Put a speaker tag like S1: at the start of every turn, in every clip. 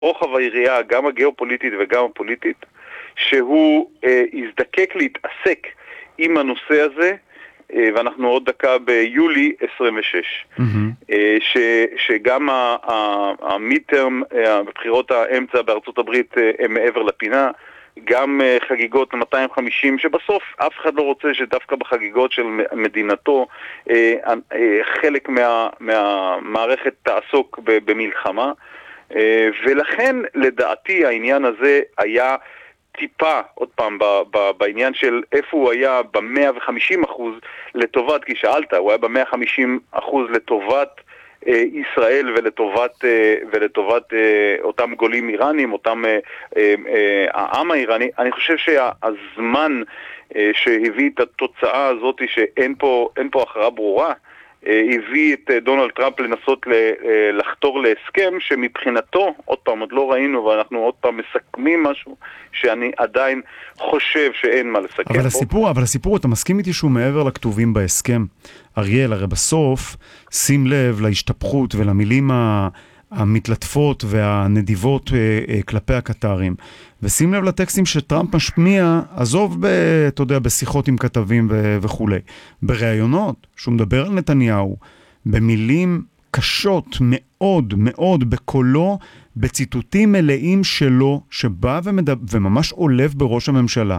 S1: רוחב היריעה, גם הגיאופוליטית וגם הפוליטית, שהוא יזדקק להתעסק עם הנושא הזה, ואנחנו עוד דקה ביולי 26, שגם המיטרם, בבחירות האמצע בארצות הברית הם מעבר לפינה, גם חגיגות 250, שבסוף אף אחד לא רוצה שדווקא בחגיגות של מדינתו חלק מהמערכת תעסוק במלחמה, ולכן לדעתי העניין הזה היה טיפה, עוד פעם, בעניין של איפה הוא היה ב-150% לטובת, כי שאלת, הוא היה ב-150% לטובת ישראל ולטובת אותם גולים איראנים, אותם העם האיראני. אני חושב שהזמן שהביא את התוצאה הזאת שאין פה הכרעה ברורה, הביא את דונלד טראמפ לנסות לחתור להסכם שמבחינתו, עוד פעם, עוד לא ראינו, ואנחנו עוד פעם מסכמים משהו שאני עדיין חושב שאין מה לסכם.
S2: אבל הסיפור, אתה מסכים איתי שהוא מעבר לכתובים בהסכם? אריאל, הרי בסוף, שים לב להשתפכות ולמילים המתלטפות והנדיבות כלפי הקטרים, ושים לב לטקסטים שטראמפ משמיע, עזוב אתה יודע, בשיחות עם כתבים וכו'. בראיונות, שהוא מדבר על נתניהו, במילים קשות מאוד מאוד בקולו, בציטוטים מלאים שלו, שבא וממש עולב בראש הממשלה,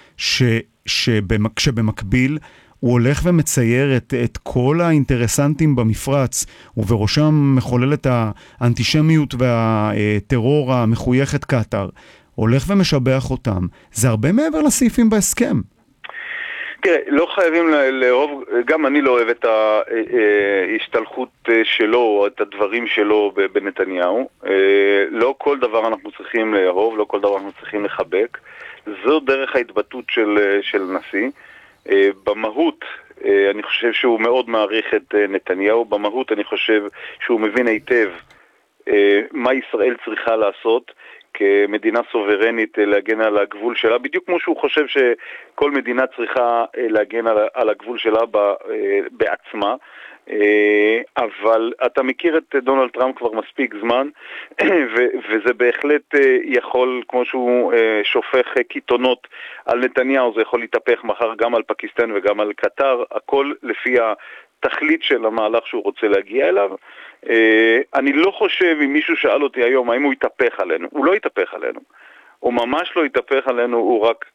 S2: שבמקביל הוא הולך ומצייר את כל האינטרסנטים במפרץ, ובראשם מחולל את האנטישמיות והטרור המחויכת קטר, הולך ומשבח אותם. זה הרבה מעבר לסעיפים בהסכם.
S1: תראה, לא חייבים לאהוב, גם אני לא אוהב את ההשתלחות שלו, או את הדברים שלו בנתניהו. לא כל דבר אנחנו צריכים לאהוב, לא כל דבר אנחנו צריכים לחבק. זו דרך ההתבטאות של נשיא. במהות, אני חושב שהוא מאוד מעריך את נתניהו. במהות אני חושב שהוא מבין היטב מה ישראל צריכה לעשות כמדינה סוברנית להגן על הגבול שלה, בדיוק כמו שהוא חושב שכל מדינה צריכה להגן על הגבול שלה בעצמה. אבל אתה מכיר את דונלד טראמפ כבר מספיק זמן, וזה בהחלט יכול, כמו שהוא שופך קיתונות על נתניהו, זה יכול להתהפך מחר גם על פקיסטן וגם על קטר, הכל לפי התכלית של המהלך שהוא רוצה להגיע אליו. אני לא חושב, אם מישהו שאל אותי היום האם הוא יתהפך עלינו, הוא לא יתהפך עלינו. הוא ממש לא יתהפך עלינו, הוא רק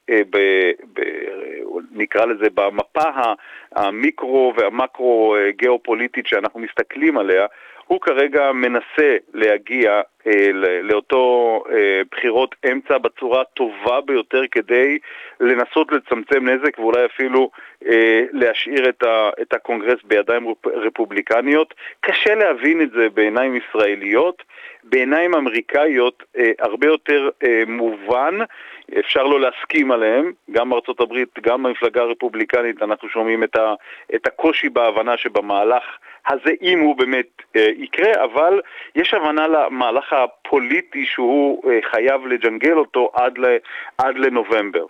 S1: נקרא לזה במפה המיקרו והמקרו גיאופוליטית שאנחנו מסתכלים עליה, הוא כרגע מנסה להגיע לאותו בחירות אמצע בצורה טובה ביותר כדי לנסות לצמצם נזק ואולי אפילו להשאיר את הקונגרס בידיים רפובליקניות. קשה להבין את זה בעיניים ישראליות, בעיניים אמריקאיות הרבה יותר מובן, אפשר לא להסכים עליהם, גם בארצות הברית, גם במפלגה הרפובליקנית אנחנו שומעים את הקושי בהבנה שבמהלך הזה אם הוא באמת יקרה, אבל יש הבנה למהלך הפוליטי שהוא חייב לג'נגל אותו עד לנובמבר.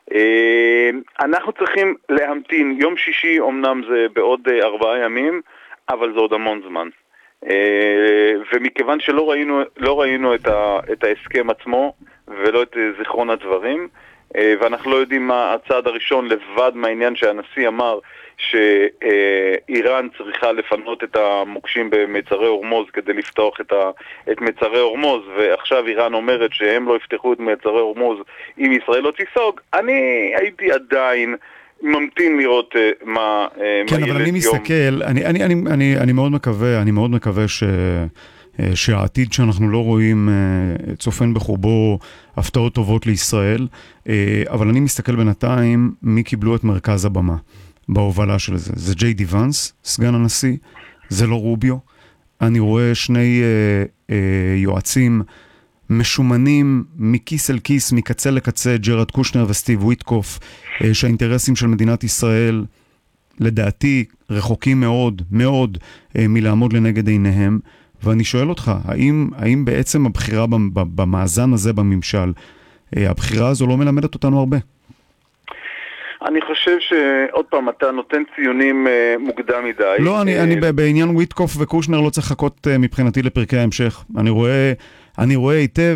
S1: אנחנו צריכים להמתין, יום שישי אמנם זה בעוד 4 ימים, אבל זה עוד המון זמן. ומכיוון שלא ראינו את ההסכם עצמו ולא את זיכרון הדברים, ואנחנו לא יודעים מה הצעד הראשון לבד מהעניין שהנשיא אמר שאיראן צריכה לפנות את המוקשים במצרי הורמוז כדי לפתוח את מצרי הורמוז, ועכשיו איראן אומרת שהם לא יפתחו את מצרי הורמוז אם ישראל לא תיסוג. אני הייתי עדיין ממתין לראות מה
S2: כן, אבל אני מסתכל, אני מאוד מקווה שהעתיד שאנחנו לא רואים צופן בחובו הפתעות טובות לישראל, אבל אני מסתכל בינתיים מי קיבלו את מרכז הבמה בהובלה של זה. זה ג'יי די ונס, סגן הנשיא, זה לא רוביו. אני רואה שני יועצים משומנים מכיס אל כיס, מקצה לקצה, ג'רד קושנר וסטיב וויטקוף, שהאינטרסים של מדינת ישראל לדעתי רחוקים מאוד מאוד מלעמוד לנגד עיניהם. ואני שואל אותך, האם בעצם הבחירה במאזן הזה בממשל, הבחירה הזו לא מלמדת אותנו הרבה?
S1: אני חושב שעוד פעם אתה נותן ציונים מוקדם מדי.
S2: לא, אני בעניין וויטקוף וקושנר לא צריך לחכות מבחינתי לפרקי ההמשך. אני רואה אני רואה היטב